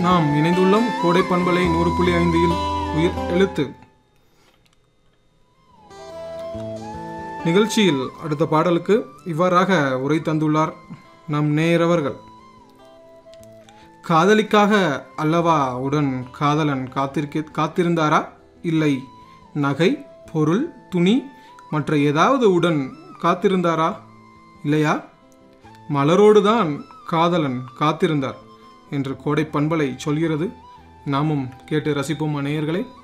நாம் இணைந்துள்ளோம் கோடை பண்பலை 100.5 உயிர் எழுத்து நிகழ்ச்சியில். அடுத்த பாடலுக்கு இவ்வாறாக உரை தந்துள்ளார் நம் நேயரவர்கள். காதலிக்காக அல்லவா உடன் காதலன் காத்திருந்தாரா? இல்லை, நகை, பொருள், துணி மற்ற ஏதாவது உடன் காத்திருந்தாரா? இல்லையா? மலரோடுதான் காதலன் காத்திருந்தார் என்று கோடை பண்பலை சொல்கிறது. நாமும் கேட்டு ரசிப்போம் நேயர்களே.